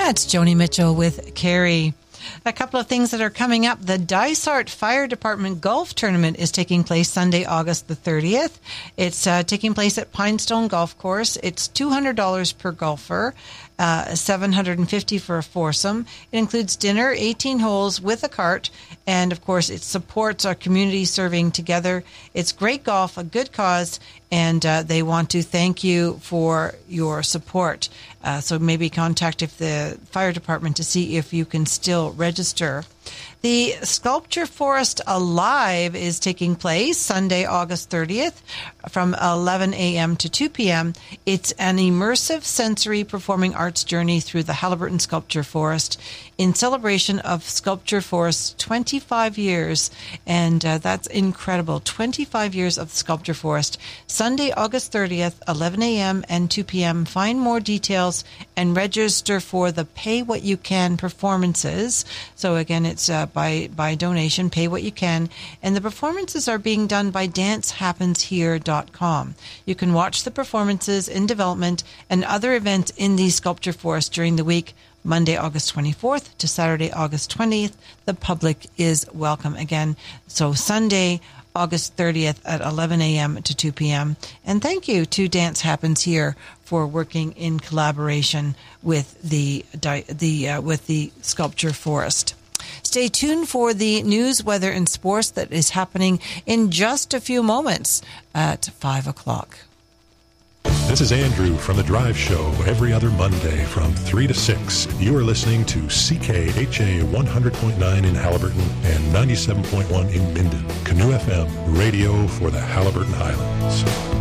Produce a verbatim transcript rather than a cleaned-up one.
That's Joni Mitchell with Carrie. A couple of things that are coming up. The Dysart Fire Department Golf Tournament is taking place Sunday, August the thirtieth. It's uh, taking place at Pinestone Golf Course. It's two hundred dollars per golfer, uh, seven hundred fifty dollars for a foursome. It includes dinner, eighteen holes with a cart, and of course it supports our community serving together. It's great golf, a good cause, and uh, they want to thank you for your support. Uh, so maybe contact if the fire department to see if you can still register. The Sculpture Forest Alive is taking place Sunday, August thirtieth from eleven a.m. to two p.m. It's an immersive sensory performing arts journey through the Haliburton Sculpture Forest in celebration of Sculpture Forest's twenty-five years. And uh, that's incredible. twenty-five years of the Sculpture Forest. Sunday, August thirtieth, eleven a.m. and two p.m. Find more details and register for the Pay What You Can performances. So again, it's uh, by, by donation, pay what you can. And the performances are being done by dance happens here dot com. You can watch the performances in development and other events in the Sculpture Forest during the week, Monday, August twenty-fourth to Saturday, August twentieth. The public is welcome again. So Sunday, August thirtieth at eleven a.m. to two p.m. And thank you to Dance Happens Here for working in collaboration with the the uh, with the Sculpture Forest. Stay tuned for the news, weather, and sports that is happening in just a few moments at five o'clock. This is Andrew from The Drive Show every other Monday from three to six. You are listening to C K H A one hundred point nine in Haliburton and ninety-seven point one in Minden. Canoe F M, radio for the Haliburton Highlands.